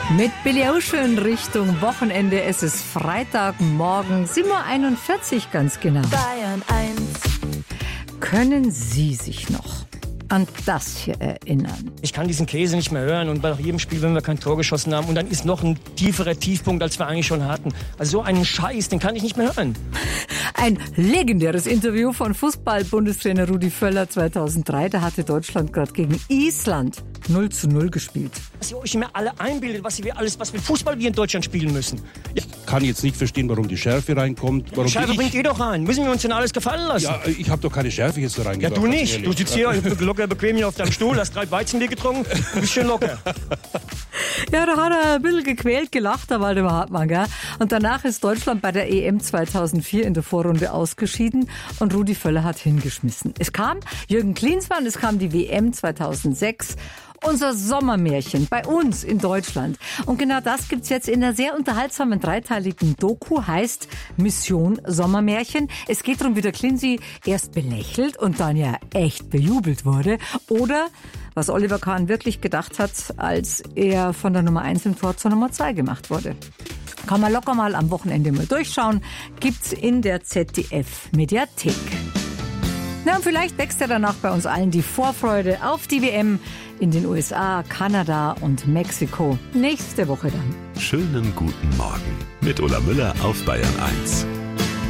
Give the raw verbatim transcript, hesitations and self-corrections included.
Mit Billy Ocean Richtung Wochenende. Es ist Freitagmorgen, sieben Uhr einundvierzig ganz genau. Bayern eins. Können Sie sich noch an das hier erinnern? Ich kann diesen Käse nicht mehr hören und bei jedem Spiel, wenn wir kein Tor geschossen haben und dann ist noch ein tieferer Tiefpunkt, als wir eigentlich schon hatten. Also so einen Scheiß, den kann ich nicht mehr hören. Ein legendäres Interview von Fußball-Bundestrainer Rudi Völler zweitausenddrei. Da hatte Deutschland gerade gegen Island null zu null gespielt. Dass ihr euch immer alle einbildet, was wir alles, was mit Fußball wir in Deutschland spielen müssen. Ja. Ich kann jetzt nicht verstehen, warum die Schärfe reinkommt. Warum Die Schärfe ich, bringt ihr doch rein. Müssen wir uns denn alles gefallen lassen? Ja, ich habe doch keine Schärfe jetzt da Ja, reingebracht. du nicht. Du sitzt hier locker bequem hier auf deinem Stuhl, hast drei Weizenbier getrunken, du bist schön locker. Ja, da hat er ein bisschen gequält gelacht, der Waldemar Hartmann, gell? Und danach ist Deutschland bei der E M zweitausendvier in der Vorrunde ausgeschieden und Rudi Völler hat hingeschmissen. Es kam Jürgen Klinsmann, es kam die W M zweitausendsechs. Unser Sommermärchen bei uns in Deutschland. Und genau das gibt's jetzt in einer sehr unterhaltsamen dreiteiligen Doku, heißt Mission Sommermärchen. Es geht darum, wie der Klinsi erst belächelt und dann ja echt bejubelt wurde. Oder was Oliver Kahn wirklich gedacht hat, als er von der Nummer eins im Tor zur Nummer zwei gemacht wurde. Kann man locker mal am Wochenende mal durchschauen. Gibt's in der Z D F-Mediathek. Na, und vielleicht wächst ja danach bei uns allen die Vorfreude auf die W M in den U S A, Kanada und Mexiko. Nächste Woche dann. Schönen guten Morgen mit Ulla Müller auf Bayern eins.